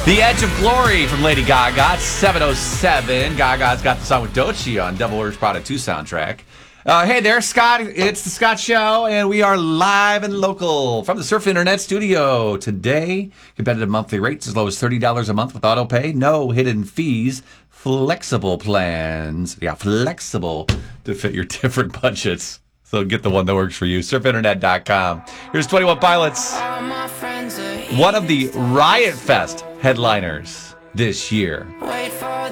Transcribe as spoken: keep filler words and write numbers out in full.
The Edge of Glory from Lady Gaga. It's seven oh seven. Gaga's got the song with Doechii on Devil Wears Prada two soundtrack. Uh, hey there, Scott. It's the Scott Show, and we are live and local from the Surf Internet studio. Today, competitive monthly rates as low as thirty dollars a month with auto pay. No hidden fees. Flexible plans. Yeah, flexible to fit your different budgets. So get the one that works for you. surf internet dot com. Here's twenty-one Pilots. One of the Riot Fest headliners this year.